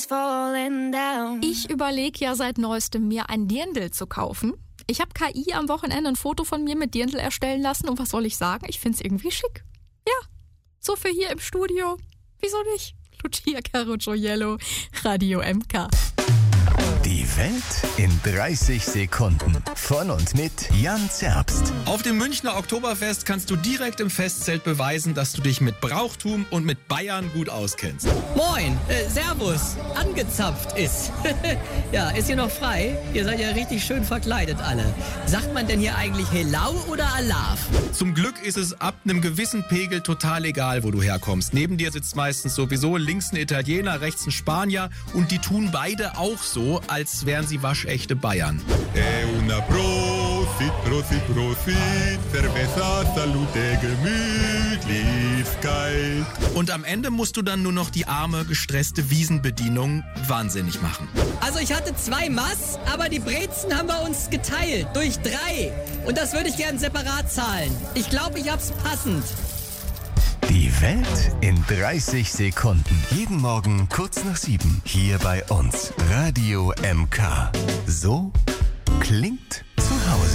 Ich überlege ja seit neuestem, mir ein Dirndl zu kaufen. Ich habe KI am Wochenende ein Foto von mir mit Dirndl erstellen lassen und was soll ich sagen? Ich find's irgendwie schick. Ja, so für hier im Studio. Wieso nicht? Lucia Carucciello, Radio MK. Die Welt in 30 Sekunden. Von und mit Jan Zerbst. Auf dem Münchner Oktoberfest kannst du direkt im Festzelt beweisen, dass du dich mit Brauchtum und mit Bayern gut auskennst. Moin, Servus, angezapft ist. Ja, ist hier noch frei? Ihr seid ja richtig schön verkleidet alle. Sagt man denn hier eigentlich Helau oder Alaf? Zum Glück ist es ab einem gewissen Pegel total egal, wo du herkommst. Neben dir sitzt meistens sowieso links ein Italiener, rechts ein Spanier und die tun beide auch so, als wären sie waschechte Bayern. Una Prosit, Prosit, Prosit, Cerveza, Salute, Gemütlichkeit. Und am Ende musst du dann nur noch die arme, gestresste Wiesenbedienung wahnsinnig machen. Also ich hatte 2 Mass, aber die Brezen haben wir uns geteilt durch 3. Und das würde ich gern separat zahlen. Ich glaube, ich hab's passend. Die Welt in 30 Sekunden. Jeden Morgen kurz nach 7. Hier bei uns. Radio MK. So klingt zu Hause.